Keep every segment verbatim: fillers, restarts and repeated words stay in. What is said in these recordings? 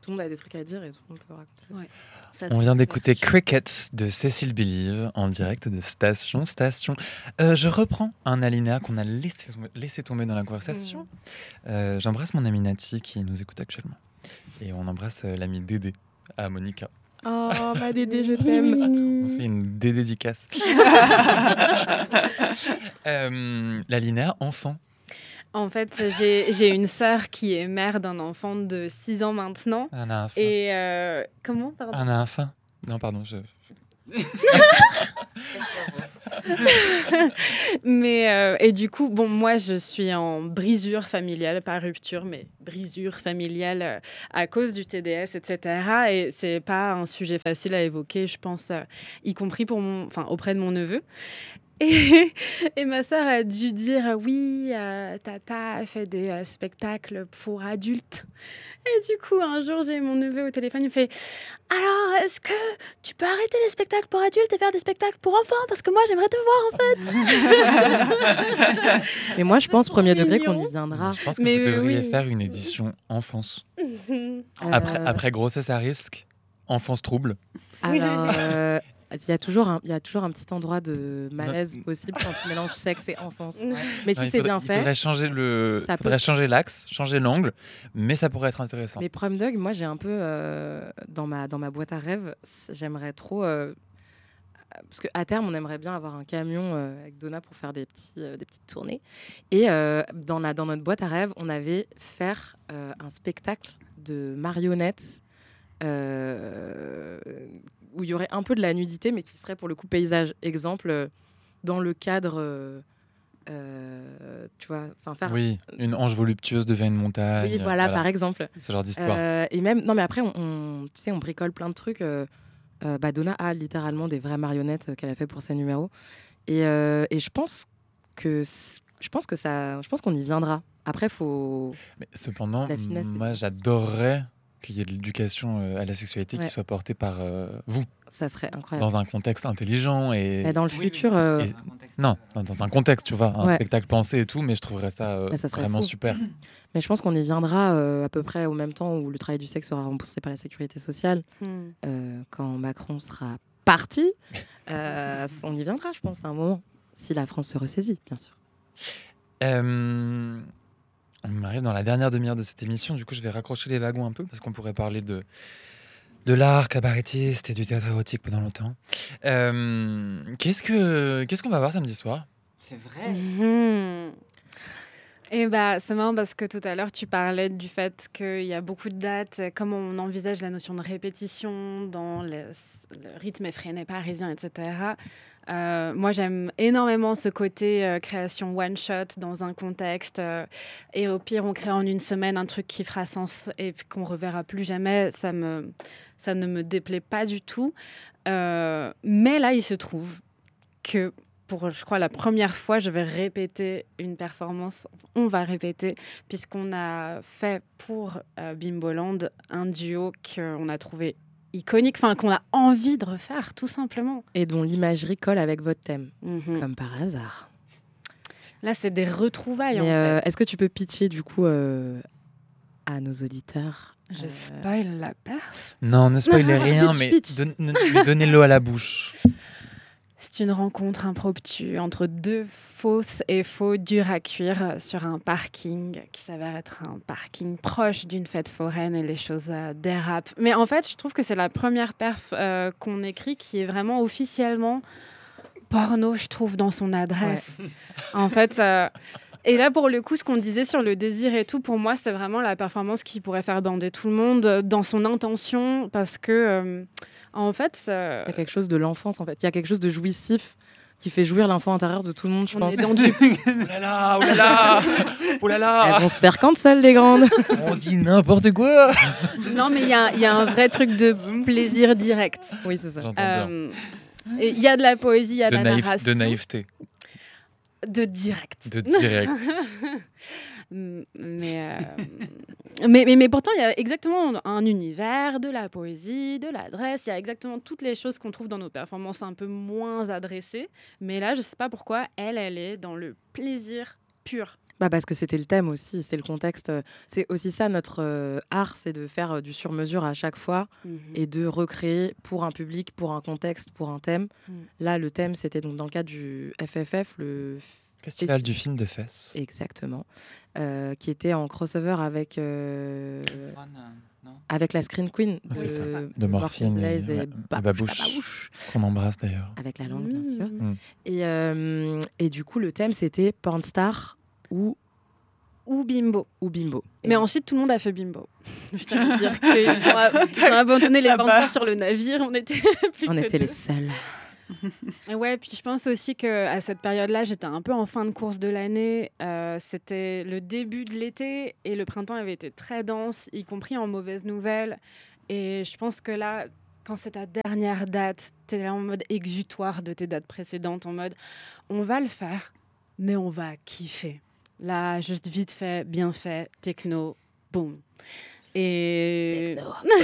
tout le monde a des trucs à dire et tout le monde peut raconter. Ouais. Ça On vient te- d'écouter Crickets de Cécile Believe en direct de Station Station. Euh, je reprends un alinéa qu'on a laissé, laissé tomber dans la conversation. Euh, j'embrasse mon ami Nati qui nous écoute actuellement. Et on embrasse euh, l'ami Dédé à Monica. Oh, ma Dédé, je t'aime. On fait une dédédicace. euh, l'alinéa enfant. En fait, j'ai, j'ai une sœur qui est mère d'un enfant de six ans maintenant. Un enfant. Et euh, comment, pardon Un enfant. Non, pardon, je... Mais euh, et du coup, bon, moi, je suis en brisure familiale, pas rupture, mais brisure familiale euh, à cause du T D S, et cetera. Et c'est pas un sujet facile à évoquer, je pense, euh, y compris pour mon, enfin, auprès de mon neveu. Et, et ma sœur a dû dire oui, euh, Tata fait des euh, spectacles pour adultes. Et du coup, un jour, j'ai mon neveu au téléphone, il me fait alors, est-ce que tu peux arrêter les spectacles pour adultes et faire des spectacles pour enfants? Parce que moi, j'aimerais te voir, en fait. Mais moi, je pense, trop premier degré, mignon. qu'on y viendra. Je pense que Mais vous oui, devriez oui. faire une édition enfance. Euh, Après, après grossesse à risque, enfance trouble. Alors, euh, il y a toujours un, il y a toujours un petit endroit de malaise possible quand tu mélanges sexe et enfance. Mais Non, si il c'est faudrait- bien Il fait. faudrait changer le, Ça faudrait peut- changer l'axe, changer l'angle, mais ça pourrait être intéressant. Mais Prom Dog, moi, j'ai un peu euh, dans ma dans ma boîte à rêves, c- j'aimerais trop euh, parce qu'à terme, on aimerait bien avoir un camion euh, avec Donna pour faire des petits euh, des petites tournées. Et euh, dans la dans notre boîte à rêves, on avait faire euh, un spectacle de marionnettes. euh, où il y aurait un peu de la nudité, mais qui serait pour le coup paysage. Exemple, euh, dans le cadre, euh, euh, tu vois, enfin faire. Oui, une hanche voluptueuse devient une montagne. Oui, voilà, par exemple. Ce genre d'histoire. Euh, et même, non, mais après, on, on- tu sais, on bricole plein de trucs. Euh, euh, bah, Donna a littéralement des vraies marionnettes euh, qu'elle a fait pour ses numéros. Et, euh, et je pense que, c- je pense que ça, je pense qu'on y viendra. Après, faut. Mais cependant, La finesse, c'est moi, bien. j'adorerais qu'il y ait de l'éducation euh, à la sexualité Ouais. qui soit portée par euh, vous, Ça serait incroyable. dans un contexte intelligent et... Et dans le Oui, futur, oui. euh, Et- Non, non, dans un contexte, tu vois, un Ouais. spectacle pensé et tout, mais je trouverais ça, euh, Mais ça serait vraiment fou. super. mais je pense qu'on y viendra euh, à peu près au même temps où le travail du sexe sera remboursé par la sécurité sociale. Hmm. Euh, quand Macron sera parti, euh, on y viendra, je pense, à un moment. Si la France se ressaisit, bien sûr. Euh, on arrive dans la dernière demi-heure de cette émission, du coup je vais raccrocher les wagons un peu parce qu'on pourrait parler de, de l'art cabaretiste et du théâtre érotique pendant longtemps. Euh, qu'est-ce, que, qu'est-ce qu'on va voir samedi soir? C'est vrai. Mhm. Et bah, c'est marrant parce que tout à l'heure, tu parlais du fait qu'il y a beaucoup de dates, euh, comment on envisage la notion de répétition dans le, le rythme effréné parisien, et cetera. Euh, moi, j'aime énormément ce côté euh, création one-shot dans un contexte. euh, et au pire, on crée en une semaine un truc qui fera sens et puis qu'on reverra plus jamais. Ça, me, ça ne me déplaît pas du tout. Euh, mais là, il se trouve que pour, je crois, la première fois, je vais répéter une performance. On va répéter, puisqu'on a fait pour euh, Bimboland un duo qu'on a trouvé iconique, enfin, qu'on a envie de refaire, tout simplement. Et dont l'imagerie colle avec votre thème, Mhm. comme par hasard. Là, c'est des retrouvailles, Mais en euh, fait. est-ce que tu peux pitcher, du coup, euh, à nos auditeurs Je euh, spoil la perf. Non, ne spoilez rien, Pitch, mais pitch. don- ne- lui donnez l'eau à la bouche. C'est une rencontre impromptue entre deux fausses et faux durs à cuire sur un parking qui s'avère être un parking proche d'une fête foraine et les choses euh, dérapent. Mais en fait, je trouve que c'est la première perf euh, qu'on écrit qui est vraiment officiellement porno, je trouve, dans son adresse. En fait, euh, et là, pour le coup, ce qu'on disait sur le désir et tout, pour moi, c'est vraiment la performance qui pourrait faire bander tout le monde euh, dans son intention parce que, euh, en fait... euh, Il y a quelque chose de l'enfance, en fait. Il y a quelque chose de jouissif qui fait jouir l'enfant intérieur de tout le monde, je on pense. est dans du Oh là là, oh là là, oh là Elles là. vont se faire cancel, les grandes. On dit n'importe quoi. Non, mais il y, a- il y a un vrai truc de plaisir direct. Oui, c'est ça. J'entends bien. Euh, et Il y a de la poésie, il y a de, De, la naïf- narration. de naïveté, De direct. de direct. Mm, mais, euh, mais, mais, mais pourtant, il y a exactement un univers, de la poésie, de l'adresse. Il y a exactement toutes les choses qu'on trouve dans nos performances un peu moins adressées. Mais là, je ne sais pas pourquoi, elle, elle est dans le plaisir pur. Bah parce que c'était le thème aussi, c'est le contexte. euh, C'est aussi ça notre euh, art, c'est de faire euh, du sur-mesure à chaque fois Mhm. et de recréer pour un public, pour un contexte, pour un thème. Mm. Là, le thème, c'était donc dans le cadre du F F F, le Festival du film de fesses. exactement, euh, qui était en crossover avec euh, Non. avec la Screen Queen Ah, c'est de, ça. De Morphine et- Blaze et, ouais, et Babouche, Babouche. Babouche, Qu'on embrasse d'ailleurs. avec la langue bien sûr. Mm. Mm. Et, euh, et du coup, le thème c'était Pornstar ou Ou Bimbo. ou Bimbo. Et Mais ensuite, tout le monde a fait Bimbo. Je tiens à dire qu'ils ont, a- ils ont abandonné les Ah bah. panthères sur le navire. On était plus on que était les deux. seuls. Ouais, puis je pense aussi qu'à cette période-là, j'étais un peu en fin de course de l'année. Euh, c'était le début de l'été et le printemps avait été très dense, y compris en mauvaises nouvelles. Et je pense que là, quand c'est ta dernière date, tu es là en mode exutoire de tes dates précédentes, en mode on va le faire, mais on va kiffer. Là, juste vite fait, bien fait, techno, boum. Et...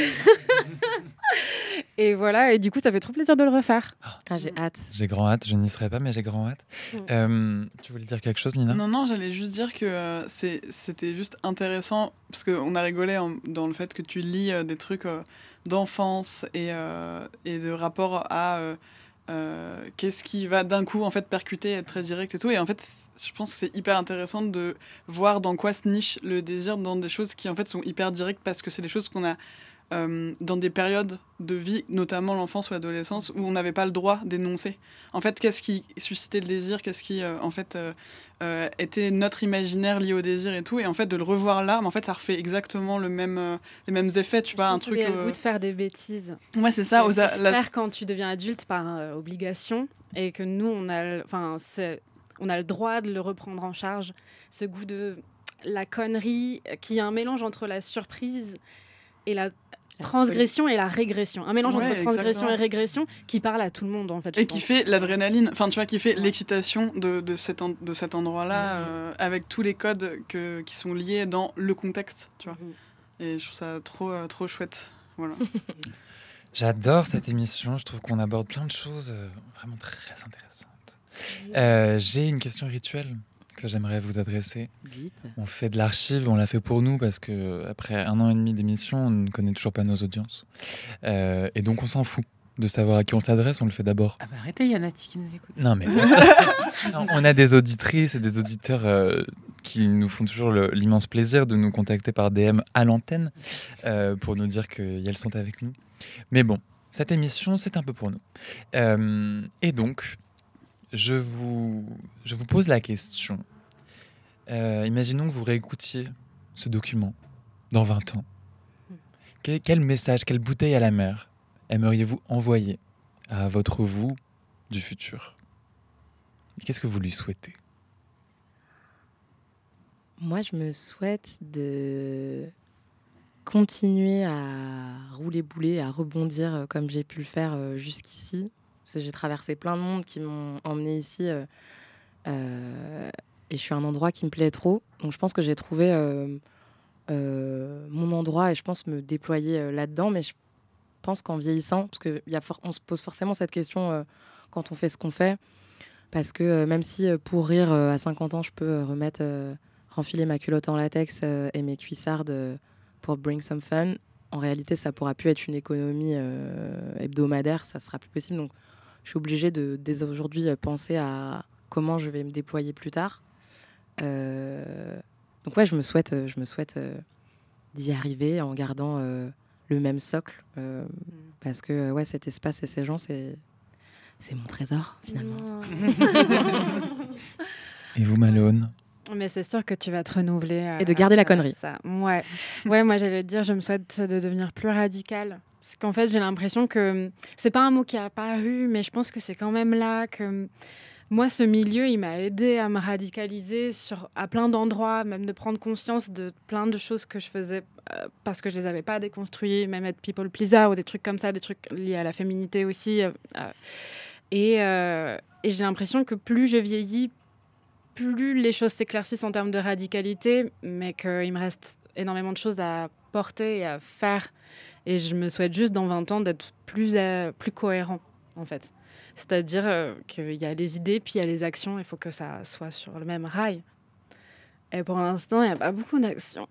et voilà, et du coup, ça fait trop plaisir de le refaire. Ah, j'ai hâte. J'ai grand hâte, je n'y serai pas, mais j'ai grand hâte. Mm. Euh, tu voulais dire quelque chose, Nina? Non, non, j'allais juste dire que euh, c'est- c'était juste intéressant, parce qu'on a rigolé en- dans le fait que tu lis euh, des trucs euh, d'enfance et, euh, et de rapport à euh, euh, qu'est-ce qui va d'un coup en fait percuter, être très direct et tout. Et en fait, c- je pense que c'est hyper intéressant de voir dans quoi se niche le désir dans des choses qui en fait sont hyper directes, parce que c'est des choses qu'on a euh, dans des périodes de vie, notamment l'enfance ou l'adolescence, où on n'avait pas le droit d'énoncer. En fait, qu'est-ce qui suscitait le désir, qu'est-ce qui, euh, en fait, euh, euh, était notre imaginaire lié au désir et tout, et en fait, de le revoir là, mais en fait, ça refait exactement le même, euh, les mêmes effets, tu vois, un truc... Il y a le euh, goût de faire des bêtises. Ouais, c'est ça. Et Aux qui a- se la- perd quand tu deviens adulte par euh, obligation et que nous, on a, le- enfin, c'est- on a le droit de le reprendre en charge. Ce goût de la connerie, euh, qui est un mélange entre la surprise et la transgression et la régression. Un mélange Ouais, entre transgression exactement. et régression qui parle à tout le monde, en fait. je Et qui pense. fait l'adrénaline, enfin tu vois, qui fait Ouais. l'excitation de, de, cet, en- de cet endroit-là, Mhm. euh, avec tous les codes que, qui sont liés dans le contexte, tu vois. Mhm. Et je trouve ça trop, euh, trop chouette. Voilà. J'adore cette émission, je trouve qu'on aborde plein de choses euh, vraiment très intéressantes. Euh, J'ai une question rituelle que j'aimerais vous adresser. Vite. On fait de l'archive, on l'a fait pour nous parce que après un an et demi d'émission, on ne connaît toujours pas nos audiences. Euh, et donc on s'en fout de savoir à qui on s'adresse, on le fait d'abord. Ah bah arrêtez, il y a Nati qui nous écoute. Non mais non, on a des auditrices et des auditeurs euh, qui nous font toujours le- l'immense plaisir de nous contacter par D M à l'antenne euh, pour nous dire qu'elles sont avec nous. Mais bon, cette émission, c'est un peu pour nous. Euh, et donc, je vous, je vous pose la question. Euh, imaginons que vous réécoutiez ce document dans vingt ans. Que- quel message, quelle bouteille à la mer aimeriez-vous envoyer à votre vous du futur? Et qu'est-ce que vous lui souhaitez? Moi, je me souhaite de continuer à rouler boulet, à rebondir euh, comme j'ai pu le faire euh, jusqu'ici. Parce que j'ai traversé plein de mondes qui m'ont emmené ici. euh, euh, et je suis à un endroit qui me plaît trop. Donc je pense que j'ai trouvé euh, euh, mon endroit et je pense me déployer euh, là-dedans. Mais je pense qu'en vieillissant, parce qu'on se pose forcément cette question euh, quand on fait ce qu'on fait. Parce que euh, même si euh, pour rire, euh, à cinquante ans, je peux euh, remettre... euh, renfiler ma culotte en latex euh, et mes cuissardes euh, pour bring some fun. En réalité, ça pourra plus être une économie euh, hebdomadaire, ça sera plus possible. Donc, je suis obligée de, dès aujourd'hui, euh, penser à comment je vais me déployer plus tard. Euh, donc, ouais, je me souhaite, euh, je me souhaite euh, d'y arriver en gardant euh, le même socle. euh, parce que, euh, ouais, cet espace et ces gens, c'est, c'est mon trésor, finalement. Et vous, Malone? Mais c'est sûr que tu vas te renouveler. à- Et de garder la à connerie. Ça. Ouais. ouais, moi j'allais te dire, je me souhaite de devenir plus radicale. Parce qu'en fait, j'ai l'impression que c'est pas un mot qui est apparu, mais je pense que c'est quand même là que moi, ce milieu, il m'a aidé à me radicaliser sur, à plein d'endroits, même de prendre conscience de plein de choses que je faisais euh, parce que je les avais pas déconstruites, même être people pleaser ou des trucs comme ça, des trucs liés à la féminité aussi. euh, euh, et euh, et j'ai l'impression que plus je vieillis, plus les choses s'éclaircissent en termes de radicalité, mais qu'il me reste énormément de choses à porter et à faire. Et je me souhaite juste dans vingt ans d'être plus, euh, plus cohérent, en fait. C'est-à-dire euh, qu'il y a les idées, puis il y a les actions, il faut que ça soit sur le même rail. Et pour l'instant, il n'y a pas beaucoup d'action.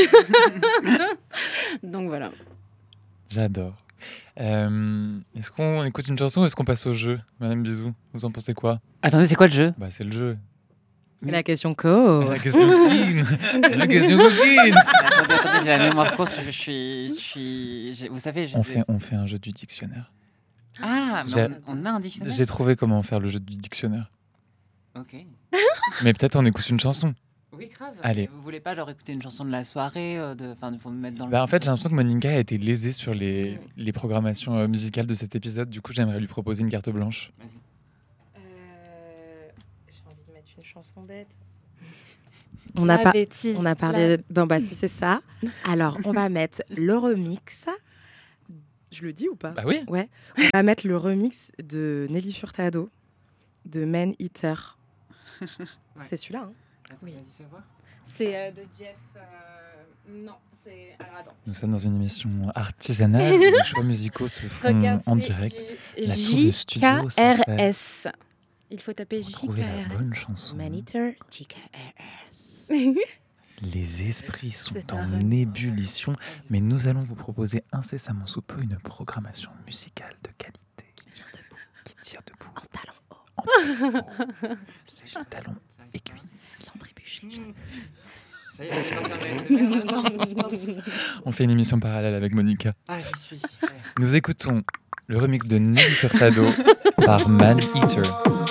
Donc voilà. J'adore. Euh, est-ce qu'on écoute une chanson ou est-ce qu'on passe au jeu, Madame Bisou? Vous en pensez quoi? Attendez, c'est quoi le jeu? Bah, c'est le jeu. C'est la question co. La question coquine. La question coquine. Attendez, attendez, j'ai la mémoire courte. Je, je suis, je suis, j'ai- vous savez, j'ai- On fait, on fait un jeu du dictionnaire. Ah, mais J'ai- on, on a un dictionnaire. J'ai trouvé comment faire le jeu du dictionnaire. Ok. Mais peut-être on écoute une chanson. Oui, grave. Allez. Vous voulez pas leur écouter une chanson de la soirée, euh, de, enfin, pour me mettre dans le. Bah, en fait, j'ai l'impression que Monica a été lésée sur les, les programmations euh, musicales de cet épisode. Du coup, j'aimerais lui proposer une carte blanche. Vas-y. Euh, J'ai envie de mettre une chanson bête. On a, La pas, bêtise. on a parlé. Bon, bah, si c'est ça. Alors, on va mettre le remix. Je le dis ou pas? Bah oui. Ouais. On va mettre le remix de Nelly Furtado, de Man Eater. C'est celui-là. Hein. Attends, Oui. Vas-y, fais voir. C'est euh, de Jeff. euh, Non, c'est. Alors attends. Nous sommes dans une émission artisanale où les choix musicaux se font Regarde, en c'est direct. La tour J de studio, ça K fait- R S. Il faut taper Pour J K trouver la bonne R S. chanson. Man Eater, J K R S. Les esprits sont C'est en un remix. ébullition, mais nous allons vous proposer incessamment sous peu une programmation musicale de qualité. Qui tire debout. Qui tire debout. En talon haut, En talon haut. C'est le talon aiguille. sans trébucher. Ça y est, je vais faire un S M R. On fait une émission parallèle avec Monica. Ah, j'y suis. Ouais. Nous écoutons le remix de Nelly Furtado par Man Eater.